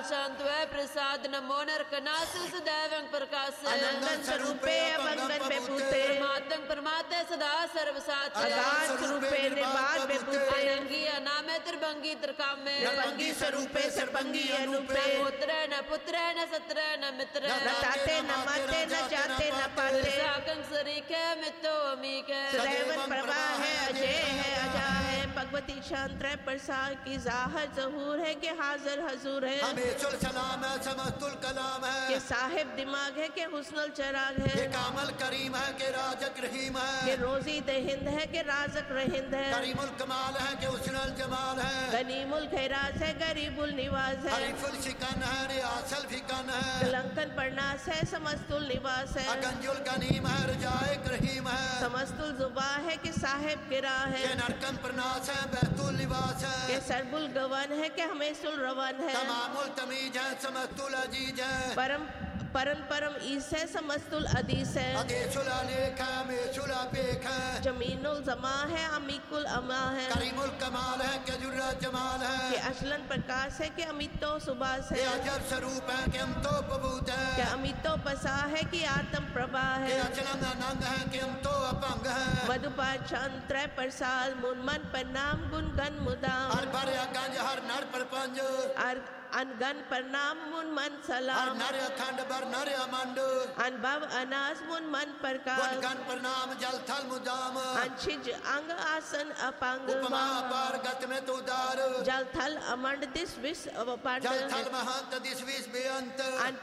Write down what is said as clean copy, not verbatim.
शांतवे प्रसाद नमो नरकनास सदैवं प्रकाश अनंगन स्वरूपे अभंगन बेपूते परमात्मं परमाते सदा सर्वसात अगाध स्वरूपे निर्बाध बेपूते अनंगी अनामे त्रिभंगी त्रिकामे नरभंगी स्वरूपे सर्वंगी अनूपे न पुत्र न सत्र न मित्र न ताते न माते न जाते न पाते साकं सरीखे मितो अमीके सदैवन प्रभा है अजय है अजा है भगवती शांत प्रसाद की जाहिर जहूर है कि हाजिर हजूर है हमेशुल सलाम है समस्तुल कलाम है कि साहिब दिमाग है कि हुस्नुल चराग है कि कामल करीम है कि राजक रहीम है कि रोजी दहिंद है कि राजक रहिंद है करीमुल कमाल है कि हुस्नुल जमाल है गनीमुल खैरात है गरीबुल निवास है हरीफुल शिकन है रियासल फिकन है कलंकन परनास है समस्तुल निवास है अगंजुल गनीम है रजायक रहीम है समस्तुल जुबा है कि साहिब गिरा है कि नरकन प्रनास है बैतुल लिबास है कि सरबुल गवन है कि हमेशुल रवन है तमामुल तमीज है समस्तुल अजीज है परम परम परम ईस है समस्तुल अदीस है अदेशुल अलेख है मेशुल अपेख है जमीनुल जमा है अमीकुल अमा है करीमुल कमाल है कि जुर्रा जमाल कि है अशलन प्रकाश है कि अमितो सुबास कि है अजब स्वरूप है कि हम तो बबूत कि है अमितो पसा है कि आत्म प्रभा कि है अचलम अनंग है कि हम तो अपंग है मधुपात चंद्र प्रसाद मुनमन प्रणाम गुण गण मुदाम हर भर गंज हर नर परपंज अनगन प्रणाम मुन मन हर सलाम नर अखंड बर नर अमंड अनुभव अनास मुन मन गुण प्रकाश गण प्रणाम जल थल मुदाम अंशिज अंग आसन अपांग उपमा पार गत में तू दार जल थल अमंड दिस विस अवपांड जल थल महंत दिस विस बेअंत